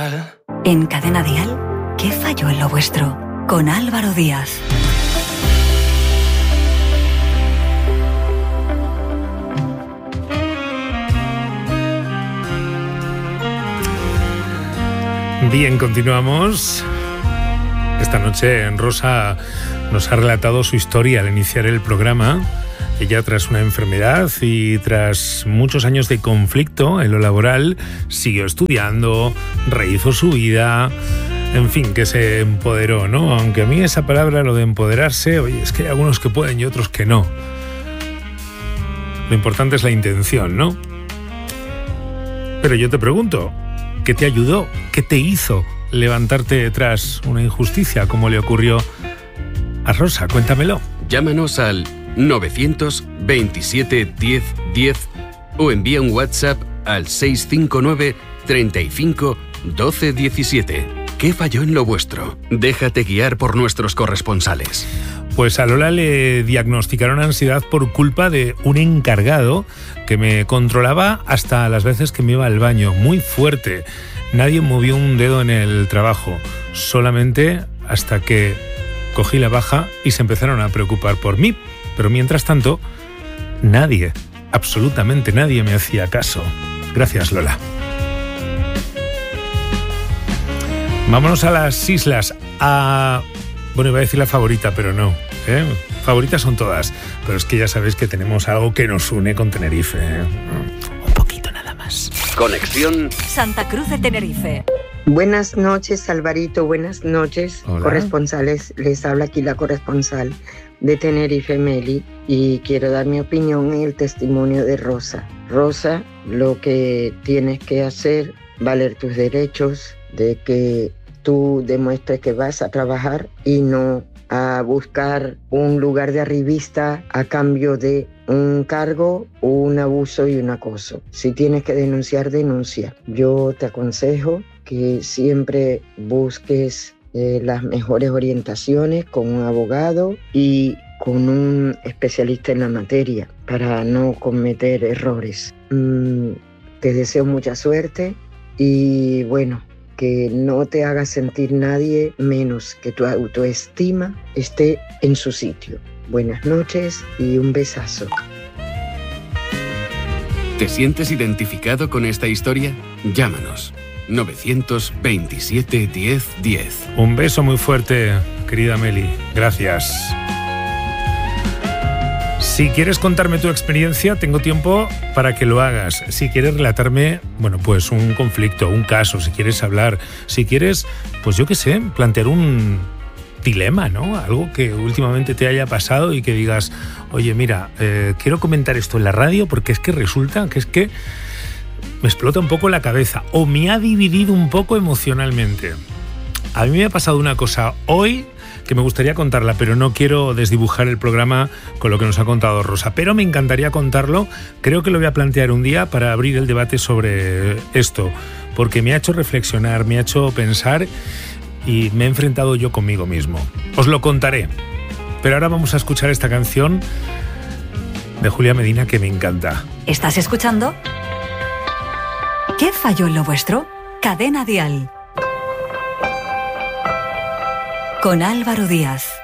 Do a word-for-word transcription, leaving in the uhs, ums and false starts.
Dial. En Cadena Dial, ¿qué falló en lo vuestro? Con Álvaro Díaz. Bien, continuamos. Esta noche Rosa nos ha relatado su historia al iniciar el programa. Ella, tras una enfermedad y tras muchos años de conflicto en lo laboral, siguió estudiando, rehizo su vida, en fin, que se empoderó, ¿no? Aunque a mí esa palabra, lo de empoderarse, oye, es que hay algunos que pueden y otros que no. Lo importante es la intención, ¿no? Pero yo te pregunto, ¿qué te ayudó? ¿Qué te hizo levantarte tras una injusticia como le ocurrió a Rosa? Cuéntamelo. Llámanos al novecientos veintisiete diez diez o envía un WhatsApp al seiscientos cincuenta y nueve treinta y cinco doce diecisiete. ¿Qué falló en lo vuestro? Déjate guiar por nuestros corresponsales. Pues a Lola le diagnosticaron ansiedad por culpa de un encargado que me controlaba hasta las veces que me iba al baño. Muy fuerte. Nadie movió un dedo en el trabajo. Solamente hasta que cogí la baja y se empezaron a preocupar por mí. Pero mientras tanto, nadie, absolutamente nadie me hacía caso. Gracias, Lola. Vámonos a las islas. A... Bueno, iba a decir la favorita, pero no. ¿eh? Favoritas son todas. Pero es que ya sabéis que tenemos algo que nos une con Tenerife. ¿eh? Un poquito nada más. Conexión Santa Cruz de Tenerife. Buenas noches, Alvarito. Buenas noches, Hola. corresponsales. Les habla aquí la corresponsal de Tenerife, Meli, y quiero dar mi opinión en el testimonio de Rosa. Rosa, lo que tienes que hacer, valer tus derechos, de que tú demuestres que vas a trabajar y no a buscar un lugar de arribista a cambio de un cargo, un abuso y un acoso. Si tienes que denunciar, denuncia. Yo te aconsejo que siempre busques eh, las mejores orientaciones con un abogado y con un especialista en la materia para no cometer errores. Mm, te deseo mucha suerte y bueno, que no te haga sentir nadie menos, que tu autoestima esté en su sitio. Buenas noches y un besazo. ¿Te sientes identificado con esta historia? Llámanos. novecientos veintisiete diez diez. Un beso muy fuerte, querida Meli. Gracias. Si quieres contarme tu experiencia, tengo tiempo para que lo hagas. Si quieres relatarme, bueno, pues un conflicto, un caso, si quieres hablar, si quieres, pues yo qué sé, plantear un dilema, ¿no? Algo que últimamente te haya pasado y que digas, oye, mira, eh, quiero comentar esto en la radio porque es que resulta que es que me explota un poco la cabeza o me ha dividido un poco emocionalmente. A mí me ha pasado una cosa hoy que me gustaría contarla, pero no quiero desdibujar el programa con lo que nos ha contado Rosa, pero me encantaría contarlo. Creo que lo voy a plantear un día para abrir el debate sobre esto, porque me ha hecho reflexionar, me ha hecho pensar y me he enfrentado yo conmigo mismo. Os lo contaré, pero ahora vamos a escuchar esta canción de Julia Medina que me encanta. ¿Estás escuchando? ¿Qué falló en lo vuestro? Cadena Dial. Con Álvaro Díaz.